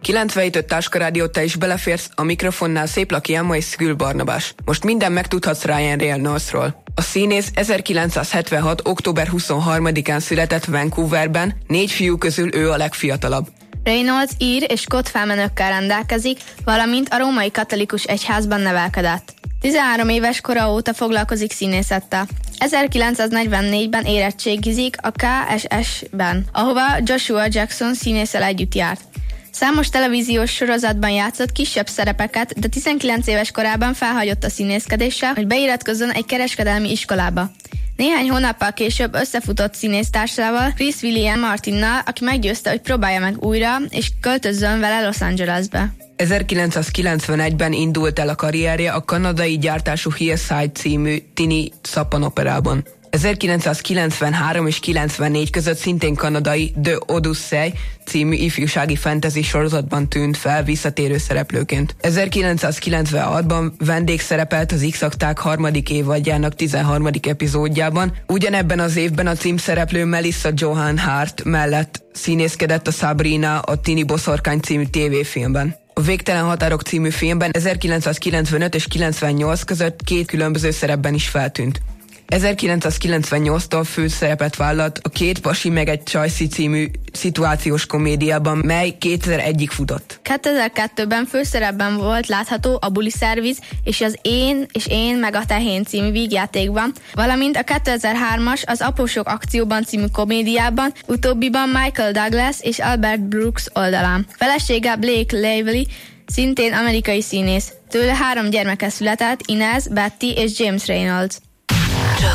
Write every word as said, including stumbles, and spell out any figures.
kilencvenhét öt Táska Rádió, te is beleférsz, a mikrofonnál Széplaki Emma és Szkül Barnabás. Most minden megtudhatsz Ryan Reynoldsról. A színész ezerkilencszázhetvenhat. október huszonharmadikán született Vancouverben, négy fiú közül ő a legfiatalabb. Reynolds ír és kotfelmenőkkel rendelkezik, valamint a római katolikus egyházban nevelkedett. tizenhárom éves kora óta foglalkozik színészettel. ezerkilencszáznegyvennégyben érettségizik a ká es es-ben, ahova Joshua Jackson színésszel együtt járt. Számos televíziós sorozatban játszott kisebb szerepeket, de tizenkilenc éves korában felhagyott a színészkedéssel, hogy beiratkozzon egy kereskedelmi iskolába. Néhány hónappal később összefutott színésztársával, Chris William Martinnal, aki meggyőzte, hogy próbálja meg újra, és költözzön vele Los Angelesbe. ezerkilencszázkilencvenegyben indult el a karrierje a kanadai gyártású Hillside című tini szappanoperában. ezerkilencszázkilencvenhárom és kilencvennégy között szintén kanadai The Odyssey című ifjúsági fantasy sorozatban tűnt fel visszatérő szereplőként. ezerkilencszázkilencvenhatban vendégszerepelt az X-akták harmadik évadjának tizenharmadik epizódjában, ugyanebben az évben a címszereplő Melissa Joan Hart mellett színészkedett a Sabrina, a Tini Boszorkány című tévéfilmben. A Végtelen határok című filmben ezerkilencszázkilencvenöt és kilencvennyolc között két különböző szerepben is feltűnt. ezerkilencszázkilencvennyolctól főszerepet vállalt a Két pasi meg egy csajszi című szituációs komédiában, mely kétezer-egyig futott. kétezer-kettőben főszerepben volt látható a Buli Szerviz és az Én és Én meg a Tehén című vígjátékban, valamint a kétezer-hármas az Apósok akcióban című komédiában, utóbbiban Michael Douglas és Albert Brooks oldalán. Felesége Blake Lively szintén amerikai színész. Tőle három gyermeke született, Inez, Betty és James Reynolds.